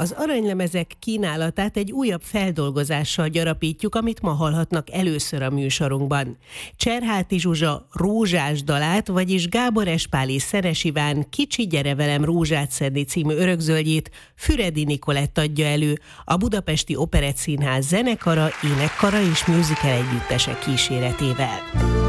Az aranylemezek kínálatát egy újabb feldolgozással gyarapítjuk, amit ma hallhatnak először a műsorunkban. Cserháti Zsuzsa Rózsás dalát, vagyis Gábor Espál és Szenes Iván Kicsi gyere velem rózsát szedni című örökzöldjét Füredi Nikolett adja elő, a Budapesti Operettszínház zenekara, énekkara és musical együttese kíséretével.